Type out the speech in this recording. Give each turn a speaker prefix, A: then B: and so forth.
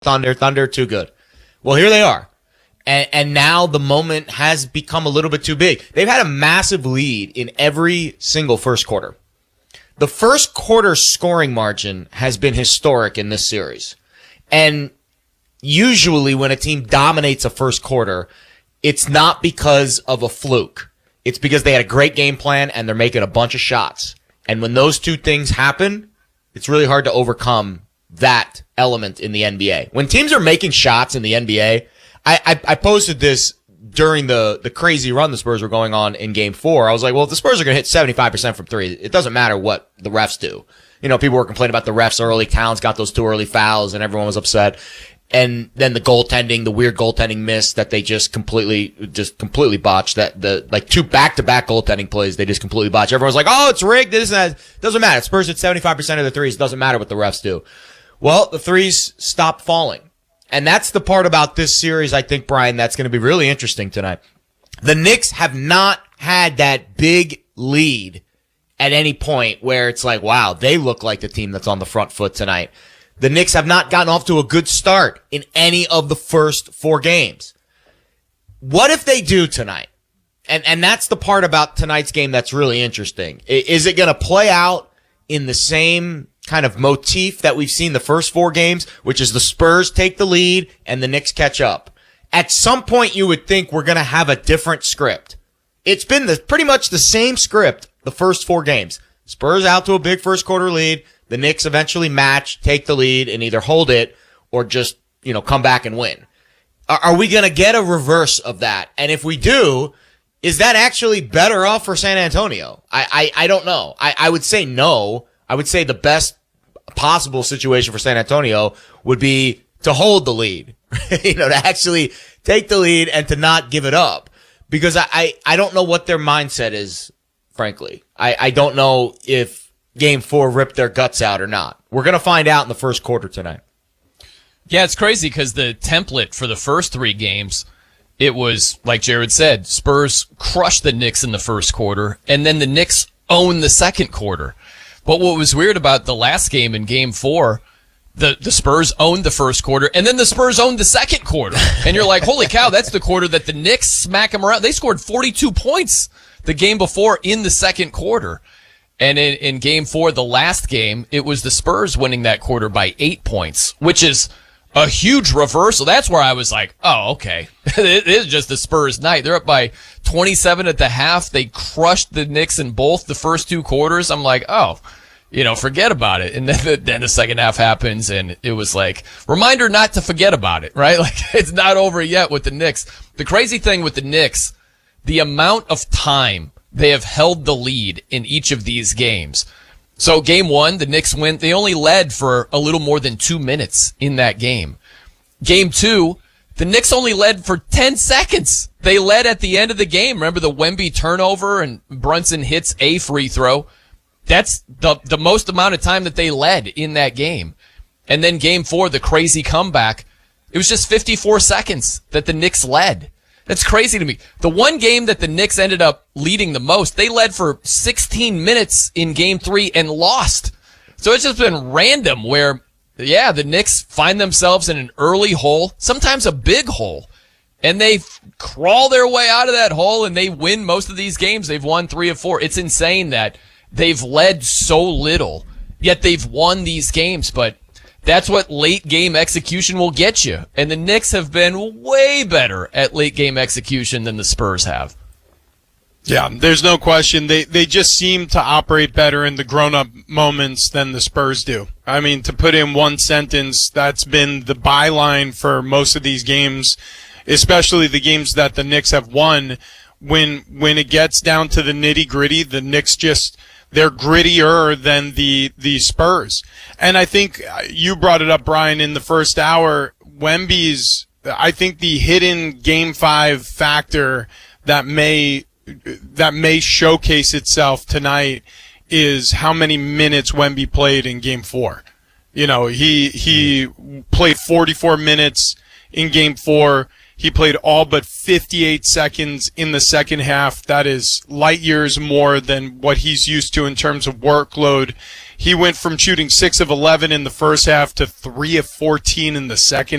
A: Thunder, too good. Well, here they are. And now the moment has become a little bit too big. They've had a massive lead in every single first quarter. The first quarter scoring margin has been historic in this series. And usually when a team dominates a first quarter, it's not because of a fluke. It's because they had a great game plan and they're making a bunch of shots. And when those two things happen, it's really hard to overcome that element in the NBA. When teams are making shots in the NBA, I posted this during the crazy run the Spurs were going on in Game 4. I was like, well, if the Spurs are going to hit 75% from three, it doesn't matter what the refs do. You know, people were complaining about the refs early. Towns got those 2 early fouls, and everyone was upset. And then the weird goaltending miss that they just completely botched. Like 2 back-to-back goaltending plays, they just completely botched. Everyone's like, oh, it's rigged, this and that. Doesn't matter. Spurs hit 75% of the threes. It doesn't matter what the refs do. Well, the threes stopped falling. And that's the part about this series, I think, Brian, that's going to be really interesting tonight. The Knicks have not had that big lead at any point where it's like, wow, they look like the team that's on the front foot tonight. The Knicks have not gotten off to a good start in any of the first 4 games. What if they do tonight? And that's the part about tonight's game that's really interesting. Is it going to play out in the same kind of motif that we've seen the first 4 games, which is the Spurs take the lead and the Knicks catch up? At some point, you would think we're going to have a different script. It's been pretty much the same script the first 4 games. Spurs out to a big first quarter lead. The Knicks eventually match, take the lead, and either hold it or just, come back and win. Are we going to get a reverse of that? And if we do, is that actually better off for San Antonio? I don't know. I would say no. I would say the best possible situation for San Antonio would be to hold the lead, to actually take the lead and to not give it up. Because I don't know what their mindset is, frankly. I don't know if Game 4 ripped their guts out or not. We're going to find out in the first quarter tonight.
B: Yeah, it's crazy because the template for the first 3 games, it was, like Jared said, Spurs crushed the Knicks in the first quarter, and then the Knicks owned the second quarter. But what was weird about the last game in Game 4, the Spurs owned the first quarter, and then the Spurs owned the second quarter. And you're like, holy cow, that's the quarter that the Knicks smack them around. They scored 42 points the game before in the second quarter. And in Game 4, the last game, it was the Spurs winning that quarter by 8 points, which is a huge reversal. That's where I was like, oh, okay. It is just the Spurs night. They're up by 27 at the half. They crushed the Knicks in both the first 2 quarters. I'm like, oh, forget about it. And then the second half happens, and it was like, reminder not to forget about it, right? Like, it's not over yet with the Knicks. The crazy thing with the Knicks, the amount of time they have held the lead in each of these games. So Game 1, the Knicks win. They only led for a little more than 2 minutes in that game. Game 2, the Knicks only led for 10 seconds. They led at the end of the game. Remember the Wemby turnover and Brunson hits a free throw? That's the most amount of time that they led in that game. And then Game 4, the crazy comeback, it was just 54 seconds that the Knicks led. That's crazy to me. The one game that the Knicks ended up leading the most, they led for 16 minutes in Game 3 and lost. So it's just been random where, yeah, the Knicks find themselves in an early hole, sometimes a big hole, and they crawl their way out of that hole and they win most of these games. They've won 3 of 4. It's insane that they've led so little, yet they've won these games, but that's what late game execution will get you. And the Knicks have been way better at late game execution than the Spurs have.
C: Yeah, there's no question. They just seem to operate better in the grown-up moments than the Spurs do. I mean, to put in one sentence, that's been the byline for most of these games, especially the games that the Knicks have won. When it gets down to the nitty-gritty, the Knicks they're grittier than the Spurs. And I think you brought it up, Brian, in the first hour. I think the hidden Game 5 factor that may showcase itself tonight is how many minutes Wemby played in Game 4. He played 44 minutes in Game 4. He played all but 58 seconds in the second half. That is light years more than what he's used to in terms of workload. He went from shooting 6 of 11 in the first half to 3 of 14 in the second